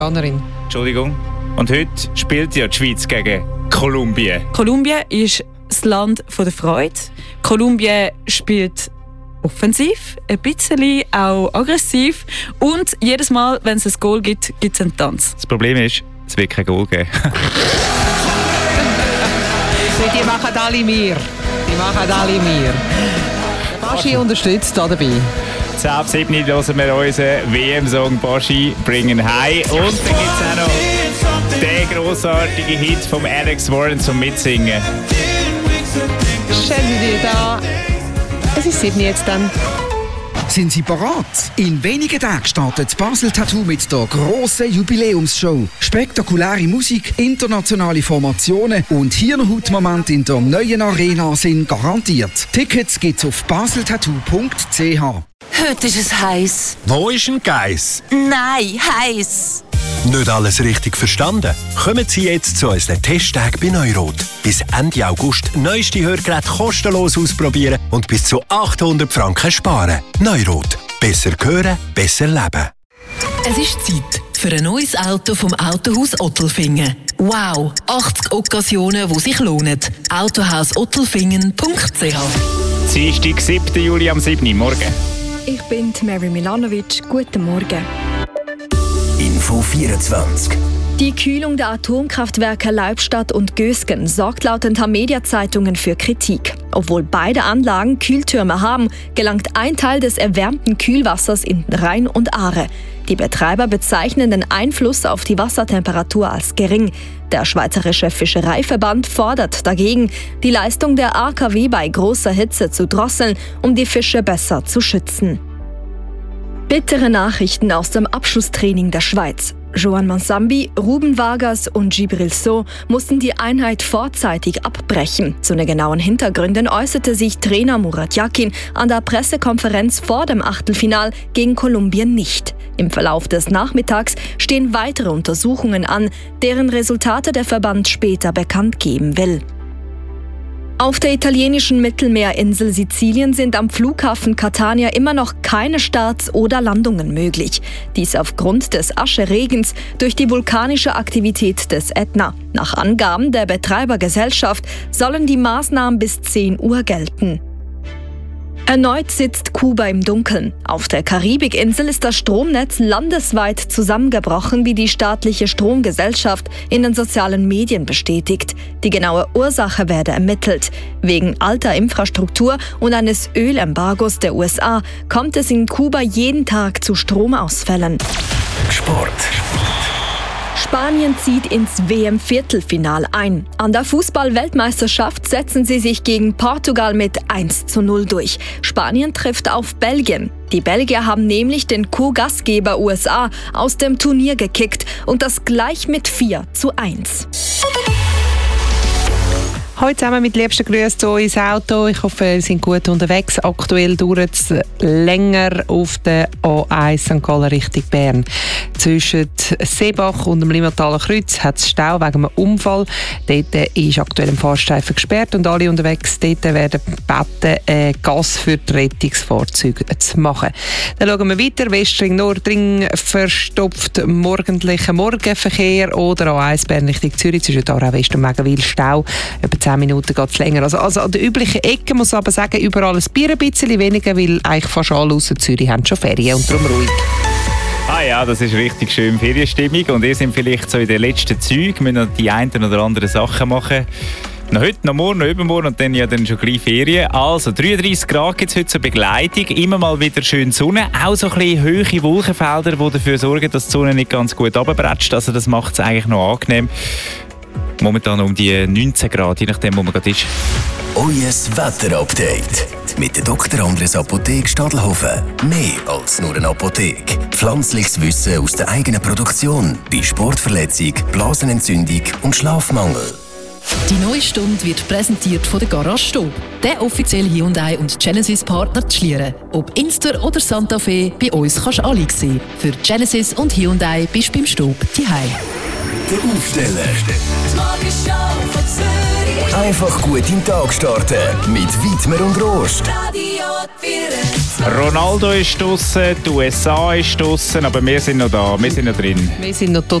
Entschuldigung. Und heute spielt ja die Schweiz gegen Kolumbien. Kolumbien ist das Land der Freude. Kolumbien spielt offensiv, ein bisschen auch aggressiv. Und jedes Mal, wenn es ein Goal gibt, gibt es einen Tanz. Das Problem ist, es wird kein Goal geben. Die machen alle mir. Baschi unterstützt da dabei. 10:07 hören wir unseren WM-Song «Baschi bringen heim». Und dann gibt es auch noch den grossartigen Hit von Alex Warren zum Mitsingen. Stellen Sie da. Es ist 7 jetzt dann. Sind Sie bereit? In wenigen Tagen startet Basel Tattoo mit der grossen Jubiläumsshow. Spektakuläre Musik, internationale Formationen und Hirnhautmomente in der neuen Arena sind garantiert. Tickets gibt's auf baseltattoo.ch. Heute ist es heiß. Wo ist ein Geiss? Nein, heiß. Nicht alles richtig verstanden? Kommen Sie jetzt zu unseren Testtagen bei Neurot. Bis Ende August neueste Hörgeräte kostenlos ausprobieren und bis zu 800 Franken sparen. Neurot. Besser hören, besser leben. Es ist Zeit für ein neues Auto vom Autohaus Ottelfingen. Wow, 80 Occasionen, die sich lohnen. Autohausottelfingen.ch. Dienstag, 7. Juli am 7. Morgen. Ich bin Mary Milanovic. Guten Morgen. Info 24. Die Kühlung der Atomkraftwerke Leibstadt und Gösgen sorgt laut den Tamedia-Zeitungen für Kritik. Obwohl beide Anlagen Kühltürme haben, gelangt ein Teil des erwärmten Kühlwassers in den Rhein und Aare. Die Betreiber bezeichnen den Einfluss auf die Wassertemperatur als gering. Der Schweizerische Fischereiverband fordert dagegen, die Leistung der AKW bei großer Hitze zu drosseln, um die Fische besser zu schützen. Bittere Nachrichten aus dem Abschlusstraining der Schweiz. Joan Mansambi, Ruben Vargas und Djibril Sow mussten die Einheit vorzeitig abbrechen. Zu den genauen Hintergründen äußerte sich Trainer Murat Yakin an der Pressekonferenz vor dem Achtelfinal gegen Kolumbien nicht. Im Verlauf des Nachmittags stehen weitere Untersuchungen an, deren Resultate der Verband später bekannt geben will. Auf der italienischen Mittelmeerinsel Sizilien sind am Flughafen Catania immer noch keine Starts oder Landungen möglich. Dies aufgrund des Ascheregens durch die vulkanische Aktivität des Ätna. Nach Angaben der Betreibergesellschaft sollen die Maßnahmen bis 10 Uhr gelten. Erneut sitzt Kuba im Dunkeln. Auf der Karibikinsel ist das Stromnetz landesweit zusammengebrochen, wie die staatliche Stromgesellschaft in den sozialen Medien bestätigt. Die genaue Ursache werde ermittelt. Wegen alter Infrastruktur und eines Ölembargos der USA kommt es in Kuba jeden Tag zu Stromausfällen. Sport. Spanien zieht ins WM-Viertelfinal ein. An der Fußball-Weltmeisterschaft setzen sie sich gegen Portugal mit 1:0 durch. Spanien trifft auf Belgien. Die Belgier haben nämlich den Co-Gastgeber USA aus dem Turnier gekickt und das gleich mit 4:1. Heute zusammen mit liebsten Grüßen zu uns Auto. Ich hoffe, Sie sind gut unterwegs. Aktuell dauert es länger auf der A1 St. Gallen Richtung Bern. Zwischen Seebach und dem Limmertaler Kreuz hat es Stau wegen einem Unfall. Dort ist aktuell ein Fahrstreifen gesperrt und alle unterwegs dort werden gebeten, Gas für die Rettungsfahrzeuge zu machen. Dann schauen wir weiter. Westring, Nordring verstopft morgendlichen Morgenverkehr oder A1 Bern Richtung Zürich zwischen Aarau West und Megenwil Stau. Über 10 Minuten geht es länger. Also an den üblichen Ecken muss man aber sagen, überall ein Bier ein bisschen weniger, weil eigentlich fast alle außer Zürich haben schon Ferien und darum ruhig. Ah ja, das ist richtig schön Ferienstimmung und ihr seid vielleicht so in den letzten Zügen, müssen noch die einen oder anderen Sachen machen. Noch heute, noch morgen, noch übermorgen und dann ja dann schon gleich Ferien. Also 33 Grad gibt es heute zur Begleitung, immer mal wieder schön Sonne, auch so ein bisschen hohe Wolkenfelder, die dafür sorgen, dass die Sonne nicht ganz gut runterbretscht. Also das macht es eigentlich noch angenehm. Momentan um die 19 Grad, je nachdem, wo man gerade ist. Euer Wetterupdate mit der Dr. Andres Apotheke Stadelhofen. Mehr als nur eine Apotheke. Pflanzliches Wissen aus der eigenen Produktion bei Sportverletzung, Blasenentzündung und Schlafmangel. Die neue Stunde wird präsentiert von der Garage Stob, der offizielle Hyundai und Genesis Partner zu Schlieren. Ob Inster oder Santa Fe, bei uns kannst du alle sehen. Für Genesis und Hyundai bist du beim Stob daheim. Der Aufsteller. Einfach gut in den Tag starten mit Widmer und Rost. Radio Ronaldo ist draussen, die USA ist draussen, aber wir sind noch da, wir sind noch drin. Wir sind noch